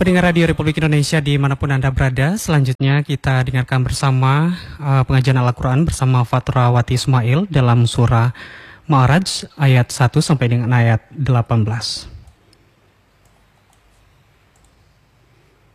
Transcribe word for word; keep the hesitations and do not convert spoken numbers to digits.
Pendengar Radio Republik Indonesia dimanapun Anda berada, selanjutnya kita dengarkan bersama uh, pengajian Al-Quran bersama Fatrawati Ismail dalam surah Ma'araj ayat satu sampai dengan ayat delapan belas.